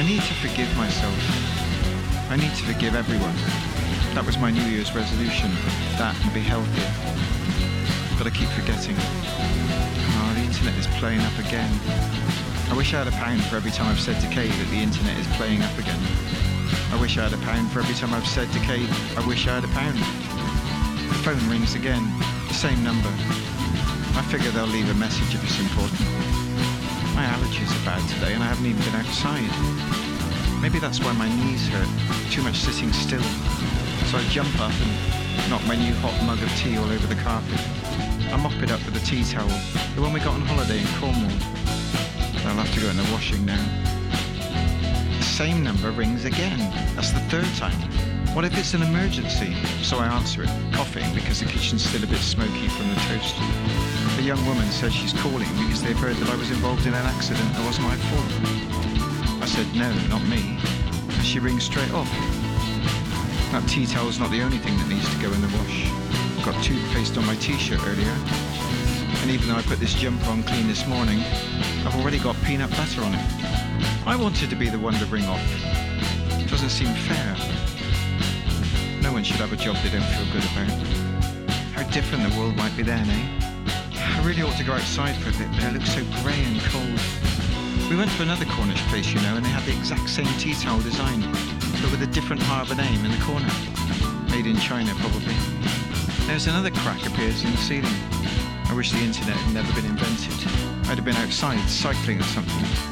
I need to forgive myself. I need to forgive everyone. That was my New Year's resolution, that and be healthier. But I keep forgetting. Oh, the internet is playing up again. I wish I had £1 for every time I've said to Kay that the internet is playing up again. I wish I had £1 for every time I've said to Kay, I wish I had £1. The phone rings again, the same number. I figure they'll leave a message if it's important. My allergies are bad today and I haven't even been outside. Maybe that's why my knees hurt, too much sitting still. So I jump up and knock my new hot mug of tea all over the carpet. I mop it up with a tea towel, the one we got on holiday in Cornwall. I'll have to go in the washing now. The same number rings again. That's the third time. What if it's an emergency? So I answer it, coughing because the kitchen's still a bit smoky from the toast. A young woman says she's calling because they've heard that I was involved in an accident that was my fault. I said no, not me. And she rings straight off. That tea towel's not the only thing that needs to go in the wash. I got toothpaste on my t-shirt earlier. And even though I put this jumper on clean this morning, I've already got peanut butter on it. I wanted to be the one to ring off. It doesn't seem fair. No one should have a job they don't feel good about. How different the world might be then, eh? I really ought to go outside for a bit, but it looks so grey and cold. We went to another Cornish place, you know, and they had the exact same tea towel design, but with a different harbour name in the corner. Made in China, probably. There's another crack appears in the ceiling. I wish the internet had never been invented. I'd have been outside cycling or something.